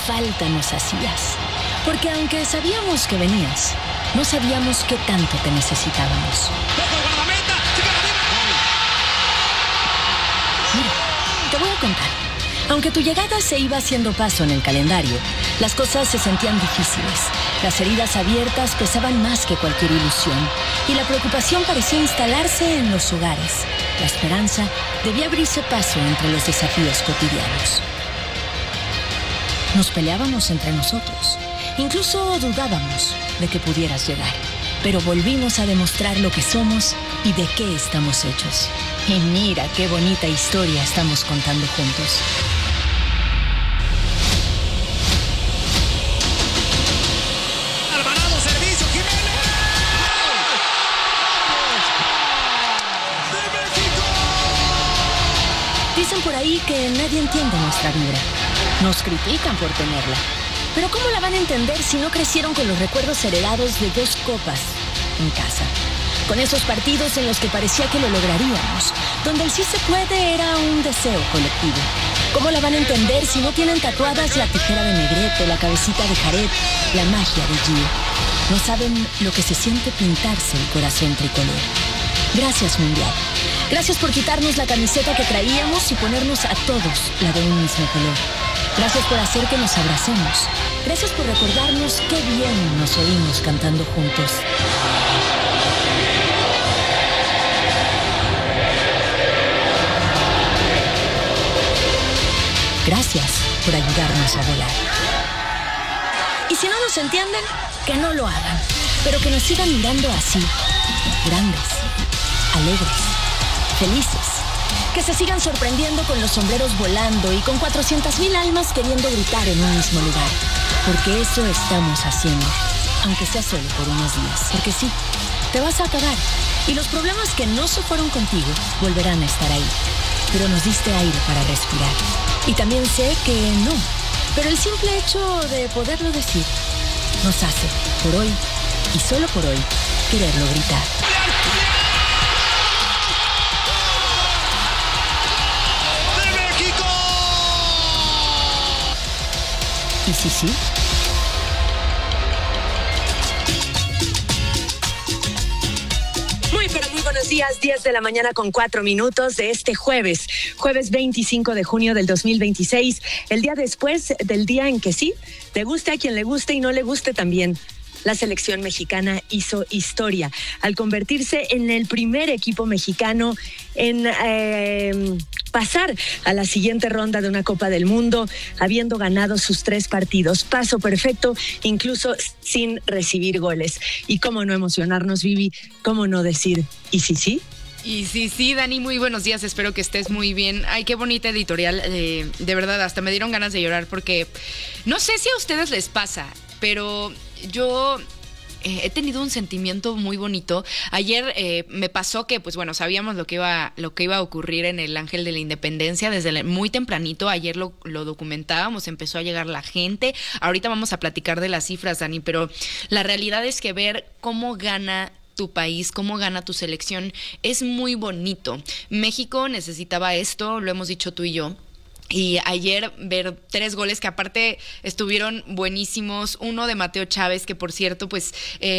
falta nos hacías. Porque aunque sabíamos que venías, no sabíamos qué tanto te necesitábamos. Mira, te voy a contar. Aunque tu llegada se iba haciendo paso en el calendario, las cosas se sentían difíciles. Las heridas abiertas pesaban más que cualquier ilusión y la preocupación parecía instalarse en los hogares. La esperanza debía abrirse paso entre los desafíos cotidianos. Nos peleábamos entre nosotros. Incluso dudábamos de que pudieras llegar. Pero volvimos a demostrar lo que somos y de qué estamos hechos. Y mira qué bonita historia estamos contando juntos. Alvarado, servicio, Jiménez. ¡De México! Dicen por ahí que nadie entiende nuestra vibra. Nos critican por tenerla. Pero ¿cómo la van a entender si no crecieron con los recuerdos heredados de 2 copas en casa? Con esos partidos en los que parecía que lo lograríamos, donde el sí se puede era un deseo colectivo. ¿Cómo la van a entender si no tienen tatuadas la tijera de Negrete, la cabecita de Jared, la magia de Gio? No saben lo que se siente pintarse el corazón tricolor. Gracias, Mundial. Gracias por quitarnos la camiseta que traíamos y ponernos a todos la de un mismo color. Gracias por hacer que nos abracemos. Gracias por recordarnos qué bien nos oímos cantando juntos. Gracias por ayudarnos a volar. Y si no nos entienden, que no lo hagan, pero que nos sigan mirando así, grandes, alegres, felices. Que se sigan sorprendiendo con los sombreros volando y con 400,000 almas queriendo gritar en un mismo lugar. Porque eso estamos haciendo, aunque sea solo por unos días. Porque sí, te vas a acabar y los problemas que no se fueron contigo volverán a estar ahí. Pero nos diste aire para respirar. Y también sé que no, pero el simple hecho de poderlo decir nos hace, por hoy y solo por hoy, quererlo gritar. ¿Y sí, sí? Muy buenos días, 10 de la mañana con 4 minutos de este jueves 25 de junio del 2026, el día después del día en que sí, le guste a quien le guste y no le guste también. La selección mexicana hizo historia al convertirse en el primer equipo mexicano en pasar a la siguiente ronda de una Copa del Mundo, habiendo ganado sus 3 partidos. Paso perfecto, incluso sin recibir goles. Y cómo no emocionarnos, Vivi, cómo no decir, ¿y sí, sí? Y sí, Dani, muy buenos días, espero que estés muy bien. Ay, qué bonita editorial, de verdad, hasta me dieron ganas de llorar porque no sé si a ustedes les pasa, pero yo he tenido un sentimiento muy bonito. Ayer me pasó que, pues bueno, sabíamos lo que iba a ocurrir en el Ángel de la Independencia desde muy tempranito. Ayer lo documentábamos, empezó a llegar la gente. Ahorita vamos a platicar de las cifras, Dani, pero la realidad es que ver cómo gana tu país, cómo gana tu selección, es muy bonito. México necesitaba esto, lo hemos dicho tú y yo. Y ayer ver 3 goles que aparte estuvieron buenísimos. Uno de Mateo Chávez, que por cierto, pues,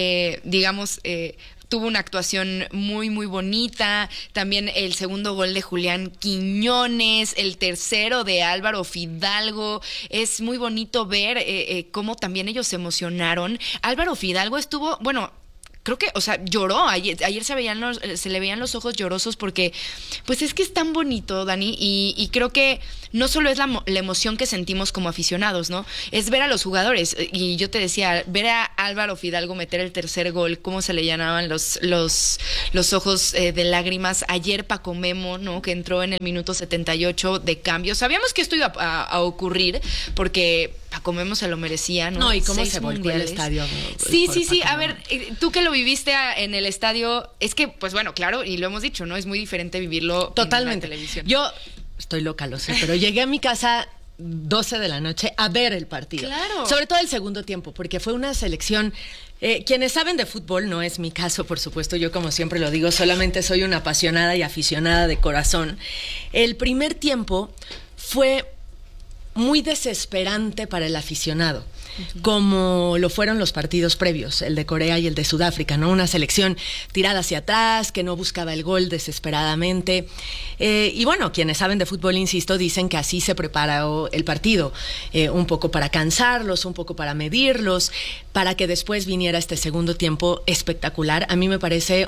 tuvo una actuación muy, muy bonita. También el segundo gol de Julián Quiñones, el tercero de Álvaro Fidalgo. Es muy bonito ver cómo también ellos se emocionaron. Álvaro Fidalgo estuvo, bueno, creo que, o sea, lloró. Ayer se le veían los ojos llorosos porque, pues es que es tan bonito, Dani, y creo que no solo es la emoción que sentimos como aficionados, ¿no? Es ver a los jugadores. Y yo te decía, ver a Álvaro Fidalgo meter el tercer gol, cómo se le llenaban los ojos de lágrimas. Ayer Paco Memo, ¿no? Que entró en el minuto 78 de cambio. Sabíamos que esto iba a ocurrir porque Paco Memo se lo merecía, ¿no? No, y cómo 6 se volcó mundiales. el estadio. Sí. A ver, tú que lo viviste en el estadio, es que, pues bueno, claro, y lo hemos dicho, ¿no? Es muy diferente vivirlo Totalmente. en la televisión. Yo estoy loca, lo sé, pero llegué a mi casa 12 de la noche a ver el partido. Claro. Sobre todo el segundo tiempo, porque fue una selección. Quienes saben de fútbol, no es mi caso, por supuesto, yo como siempre lo digo, solamente soy una apasionada y aficionada de corazón. El primer tiempo fue muy desesperante para el aficionado, como lo fueron los partidos previos, el de Corea y el de Sudáfrica, ¿no? Una selección tirada hacia atrás, que no buscaba el gol desesperadamente. Y bueno, quienes saben de fútbol, insisto, dicen que así se preparó el partido, un poco para cansarlos, un poco para medirlos, para que después viniera este segundo tiempo espectacular. A mí me parecen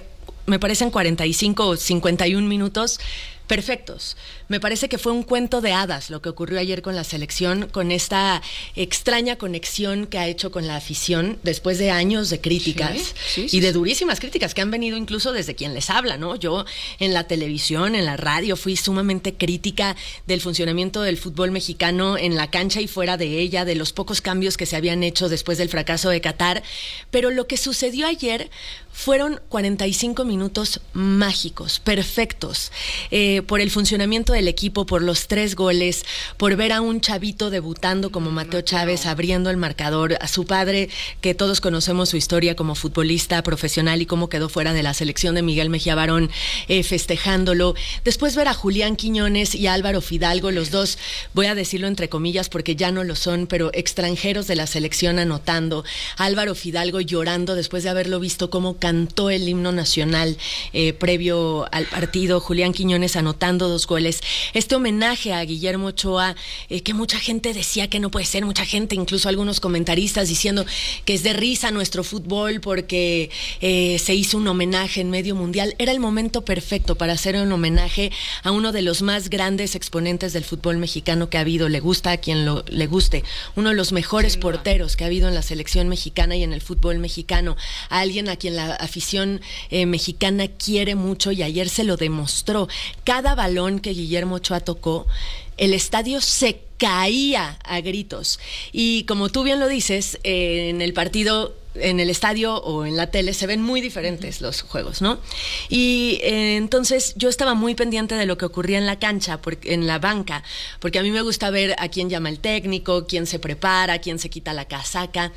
45 o 51 minutos perfectos. Me parece que fue un cuento de hadas lo que ocurrió ayer con la selección, con esta extraña conexión que ha hecho con la afición después de años de críticas y de durísimas críticas que han venido incluso desde quien les habla, ¿no? Yo en la televisión, en la radio, fui sumamente crítica del funcionamiento del fútbol mexicano en la cancha y fuera de ella, de los pocos cambios que se habían hecho después del fracaso de Qatar, pero lo que sucedió ayer fueron 45 minutos mágicos, perfectos, por el funcionamiento del equipo, por los 3 goles, por ver a un chavito debutando como Mateo Chávez, abriendo el marcador, a su padre, que todos conocemos su historia como futbolista profesional y cómo quedó fuera de la selección, de Miguel Mejía Barón, festejándolo. Después ver a Julián Quiñones y a Álvaro Fidalgo, los dos, voy a decirlo entre comillas porque ya no lo son, pero extranjeros de la selección anotando. Álvaro Fidalgo llorando después de haberlo visto cómo cantó el himno nacional previo al partido. Julián Quiñones anotando 2 goles. Este homenaje a Guillermo Ochoa, que mucha gente decía que no puede ser, mucha gente, incluso algunos comentaristas diciendo que es de risa nuestro fútbol porque se hizo un homenaje en medio mundial. Era el momento perfecto para hacer un homenaje a uno de los más grandes exponentes del fútbol mexicano que ha habido, le gusta a quien le guste, uno de los mejores porteros que ha habido en la selección mexicana y en el fútbol mexicano, a alguien a quien la afición mexicana quiere mucho y ayer se lo demostró. Cada balón que Guillermo Ochoa tocó, el estadio se caía a gritos. Y como tú bien lo dices, en el partido, en el estadio o en la tele se ven muy diferentes los juegos, ¿no? Y entonces yo estaba muy pendiente de lo que ocurría en la cancha, en la banca, porque a mí me gusta ver a quién llama el técnico, quién se prepara, quién se quita la casaca.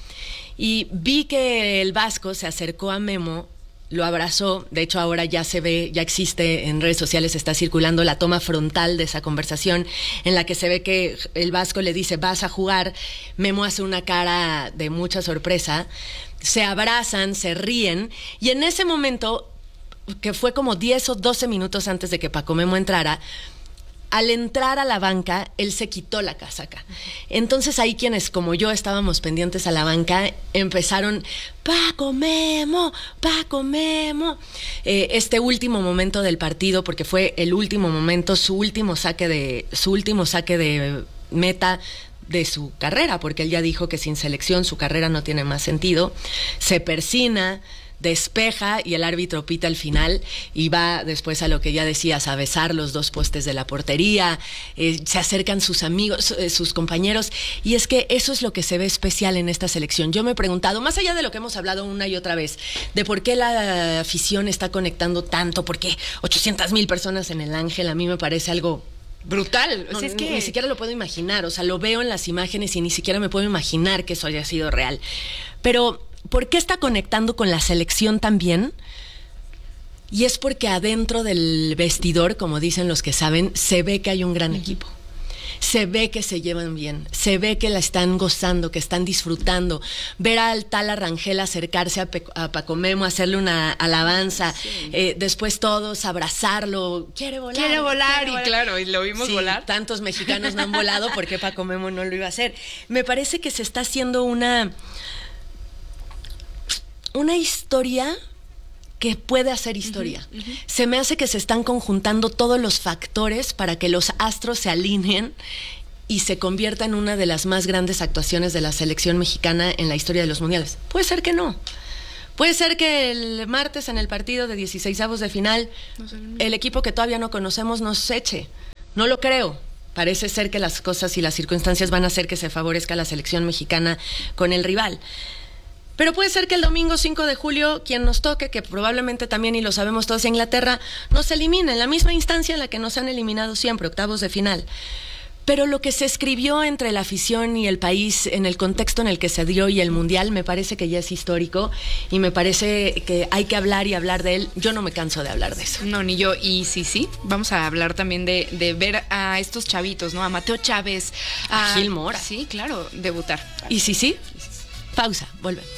Y vi que el Vasco se acercó a Memo, lo abrazó. De hecho ahora ya se ve, ya existe en redes sociales, está circulando la toma frontal de esa conversación en la que se ve que el Vasco le dice vas a jugar. Memo hace una cara de mucha sorpresa, se abrazan, se ríen y en ese momento, que fue como 10 o 12 minutos antes de que Paco Memo entrara, al entrar a la banca, él se quitó la casaca. Entonces ahí quienes como yo estábamos pendientes a la banca empezaron, Paco Memo, Paco Memo. Este último momento del partido, porque fue el último momento, su último saque de meta de su carrera, porque él ya dijo que sin selección su carrera no tiene más sentido. Se persina, despeja y el árbitro pita al final y va después a lo que ya decías, a besar los 2 postes de la portería. Se acercan sus amigos, sus compañeros, y es que eso es lo que se ve especial en esta selección. Yo me he preguntado, más allá de lo que hemos hablado una y otra vez, de por qué la afición está conectando tanto, por qué 800,000 personas en el Ángel, a mí me parece algo brutal. No, o sea, es que ni siquiera lo puedo imaginar. O sea, lo veo en las imágenes y ni siquiera me puedo imaginar que eso haya sido real. Pero ¿por qué está conectando con la selección también? Y es porque adentro del vestidor, como dicen los que saben, se ve que hay un gran equipo. Se ve que se llevan bien, se ve que la están gozando, que están disfrutando. Ver al Tala Rangel acercarse a Paco Memo, hacerle una alabanza, después todos abrazarlo, quiere volar. Y claro, y lo vimos volar. Tantos mexicanos no han volado, ¿por qué Paco Memo no lo iba a hacer? Me parece que se está haciendo una historia que puede hacer historia. Se me hace que se están conjuntando todos los factores para que los astros se alineen y se convierta en una de las más grandes actuaciones de la selección mexicana en la historia de los mundiales. Puede ser que no. Puede ser que el martes en el partido de 16avos de final el equipo que todavía no conocemos nos eche. No lo creo. Parece ser que las cosas y las circunstancias van a hacer que se favorezca a la selección mexicana con el rival. Pero puede ser que el domingo 5 de julio, quien nos toque, que probablemente también, y lo sabemos todos, Inglaterra, nos elimine en la misma instancia en la que nos han eliminado siempre, octavos de final. pero lo que se escribió entre la afición y el país en el contexto en el que se dio y el Mundial me parece que ya es histórico y me parece que hay que hablar y hablar de él. Yo no me canso de hablar de eso. No, ni yo. Y sí, vamos a hablar también de ver a estos chavitos, ¿no? A Mateo Chávez, a Gil Mora. Sí, claro, debutar. ¿Y sí? Pausa, volvemos.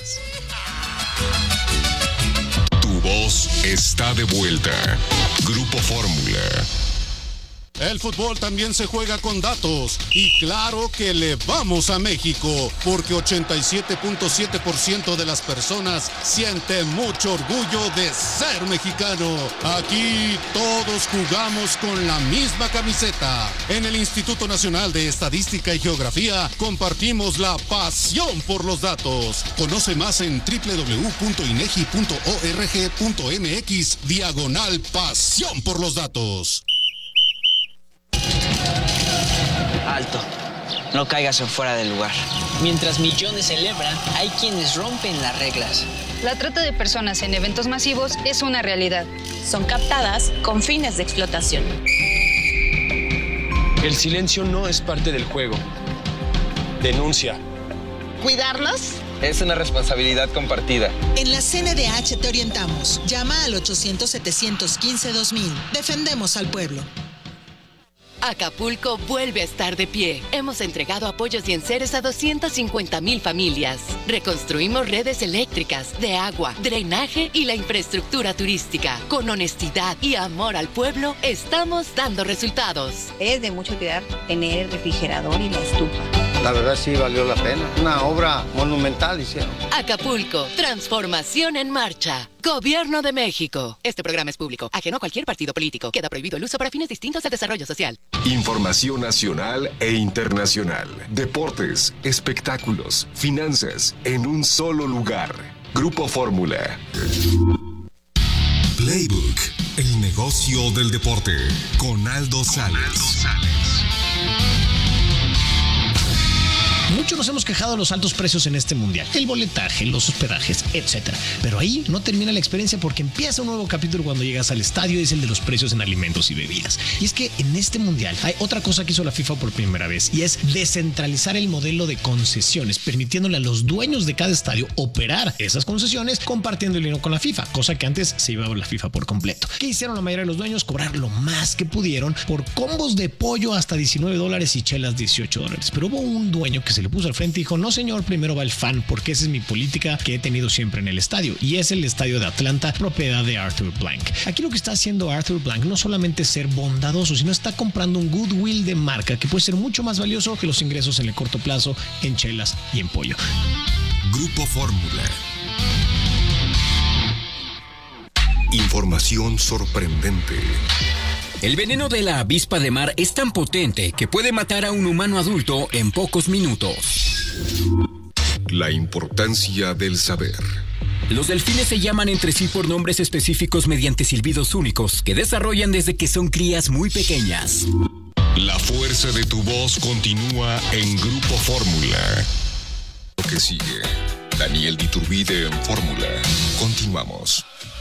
Tu voz está de vuelta. Grupo Fórmula. El fútbol también se juega con datos y claro que le vamos a México porque 87.7% de las personas siente mucho orgullo de ser mexicano. Aquí todos jugamos con la misma camiseta. En el Instituto Nacional de Estadística y Geografía compartimos la pasión por los datos. Conoce más en www.inegi.org.mx/pasión por los datos. Alto, no caigas en fuera del lugar. Mientras millones celebran, hay quienes rompen las reglas. La trata de personas en eventos masivos es una realidad. Son captadas con fines de explotación. El silencio no es parte del juego. Denuncia. ¿Cuidarlos? Es una responsabilidad compartida. En la CNDH te orientamos. Llama al 800-715-2000. Defendemos al pueblo. Acapulco vuelve a estar de pie. Hemos entregado apoyos y enseres a 250,000 familias. Reconstruimos redes eléctricas, de agua, drenaje y la infraestructura turística. Con honestidad y amor al pueblo, estamos dando resultados. Es de mucho cuidar tener el refrigerador y la estufa. La verdad sí valió la pena. Una obra monumental hicieron. Acapulco, transformación en marcha. Gobierno de México. Este programa es público, ajeno a cualquier partido político. Queda prohibido el uso para fines distintos al desarrollo social. Información nacional e internacional. Deportes, espectáculos, finanzas, en un solo lugar. Grupo Fórmula. Playbook, el negocio del deporte. Con Aldo Sales. Muchos nos hemos quejado de los altos precios en este mundial, el boletaje, los hospedajes, etc. Pero ahí no termina la experiencia porque empieza un nuevo capítulo cuando llegas al estadio y es el de los precios en alimentos y bebidas. Y es que en este mundial hay otra cosa que hizo la FIFA por primera vez y es descentralizar el modelo de concesiones, permitiéndole a los dueños de cada estadio operar esas concesiones compartiendo el dinero con la FIFA, cosa que antes se llevaba la FIFA por completo. ¿Qué hicieron la mayoría de los dueños? Cobrar lo más que pudieron por combos de pollo hasta $19 y chelas $18. Pero hubo un dueño que se le puso al frente y dijo: no señor, primero va el fan, porque esa es mi política que he tenido siempre en el estadio, y es el estadio de Atlanta, propiedad de Arthur Blank. Aquí lo que está haciendo Arthur Blank no solamente es ser bondadoso, sino está comprando un goodwill de marca que puede ser mucho más valioso que los ingresos en el corto plazo en chelas y en pollo. Grupo Fórmula. Información sorprendente. El veneno de la avispa de mar es tan potente que puede matar a un humano adulto en pocos minutos. La importancia del saber. Los delfines se llaman entre sí por nombres específicos mediante silbidos únicos que desarrollan desde que son crías muy pequeñas. La fuerza de tu voz continúa en Grupo Fórmula. Lo que sigue, Daniel Diturbide en Fórmula. Continuamos.